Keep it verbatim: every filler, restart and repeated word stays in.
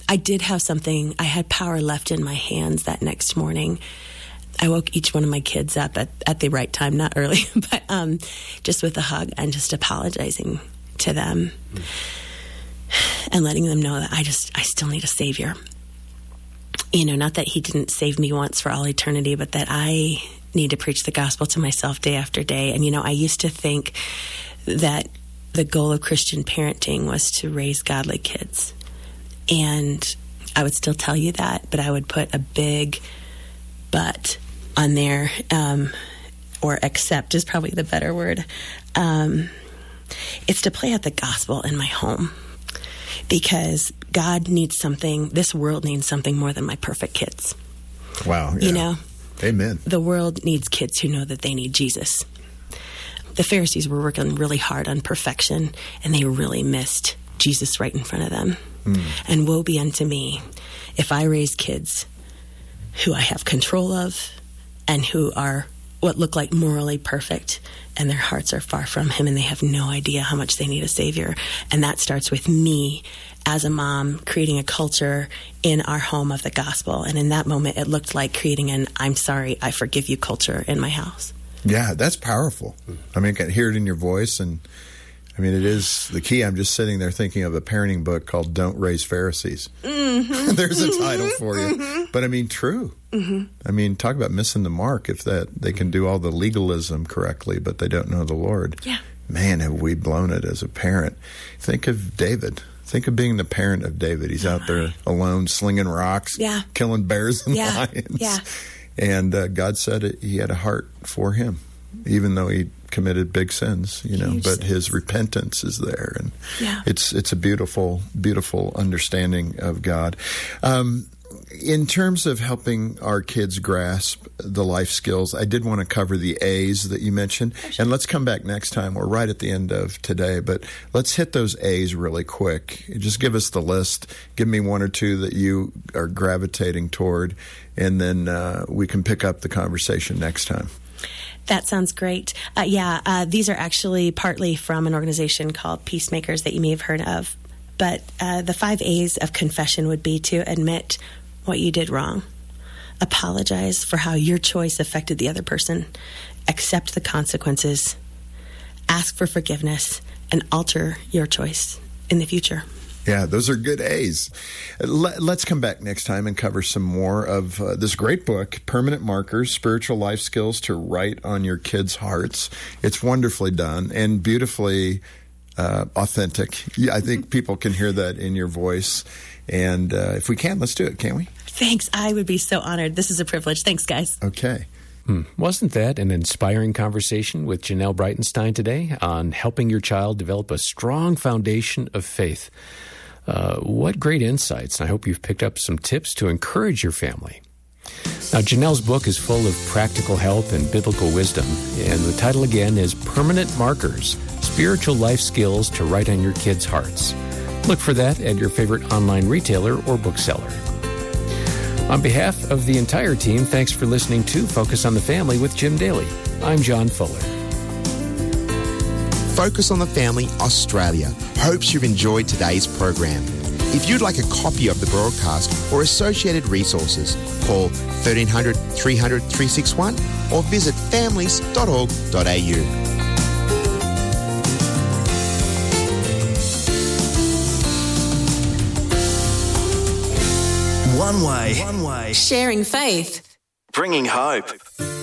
I did have something, I had power left in my hands that next morning. I woke each one of my kids up at, at the right time, not early, but um, just with a hug and just apologizing to them mm. and letting them know that I just, I still need a Savior. You know, not that he didn't save me once for all eternity, but that I need to preach the gospel to myself day after day. And, you know, I used to think that the goal of Christian parenting was to raise godly kids. And I would still tell you that, but I would put a big but on there, um, or accept is probably the better word. Um, it's to play out the gospel in my home, because God needs something, this world needs something more than my perfect kids. Wow. Yeah. You know? Amen. The world needs kids who know that they need Jesus. The Pharisees were working really hard on perfection, and they really missed Jesus right in front of them. Mm. And woe be unto me if I raise kids who I have control of and who are what look like morally perfect, and their hearts are far from him, and they have no idea how much they need a Savior. And that starts with me as a mom creating a culture in our home of the gospel. And in that moment, it looked like creating an I'm sorry, I forgive you culture in my house. Yeah, that's powerful. I mean, I can hear it in your voice, and I mean, it is the key. I'm just sitting there thinking of a parenting book called Don't Raise Pharisees. Mm-hmm. There's a title mm-hmm. for you. Mm-hmm. But I mean, true. Mm-hmm. I mean, talk about missing the mark if that they can do all the legalism correctly, but they don't know the Lord. Yeah. Man, have we blown it as a parent. Think of David. Think of being the parent of David. He's out there alone, slinging rocks, yeah. killing bears and yeah. lions. Yeah. And uh, God said it, he had a heart for him, even though he committed big sins, you know, Huge but sins. His repentance is there. And yeah. it's it's a beautiful, beautiful understanding of God. Um, in terms of helping our kids grasp the life skills, I did want to cover the A's that you mentioned. Oh, sure. And let's come back next time. We're right at the end of today, but let's hit those A's really quick. Just give us the list. Give me one or two that you are gravitating toward, and then uh, we can pick up the conversation next time. That sounds great. Uh, yeah, uh, these are actually partly from an organization called Peacemakers that you may have heard of. But uh, the five A's of confession would be to admit what you did wrong, apologize for how your choice affected the other person, accept the consequences, ask for forgiveness, and alter your choice in the future. Yeah, those are good A's. Let's come back next time and cover some more of uh, this great book, Permanent Markers, Spiritual Life Skills to Write on Your Kids' Hearts. It's wonderfully done and beautifully uh, authentic. Yeah, I think people can hear that in your voice. And uh, if we can, let's do it, can't we? Thanks. I would be so honored. This is a privilege. Thanks, guys. Okay. Hmm. Wasn't that an inspiring conversation with Janelle Breitenstein today on helping your child develop a strong foundation of faith? Uh, what great insights. I hope you've picked up some tips to encourage your family. Now, Janelle's book is full of practical help and biblical wisdom, and the title again is Permanent Markers, Spiritual Life Skills to Write on Your Kids' Hearts. Look for that at your favorite online retailer or bookseller. On behalf of the entire team, thanks for listening to Focus on the Family with Jim Daly. I'm John Fuller. Focus on the Family Australia hopes you've enjoyed today's program. If you'd like a copy of the broadcast or associated resources, call thirteen hundred, three hundred, three sixty-one or visit families dot org dot a u. One way. One way. Sharing faith. Bringing hope.